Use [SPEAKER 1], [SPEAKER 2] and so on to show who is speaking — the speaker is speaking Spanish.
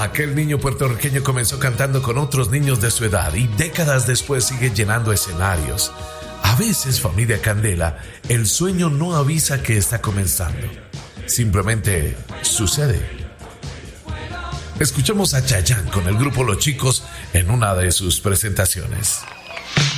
[SPEAKER 1] Aquel niño puertorriqueño comenzó cantando con otros niños de su edad y décadas después sigue llenando escenarios. A veces, familia Candela, el sueño no avisa que está comenzando. Simplemente sucede. Escuchamos a Chayanne con el grupo Los Chicos en una de sus presentaciones.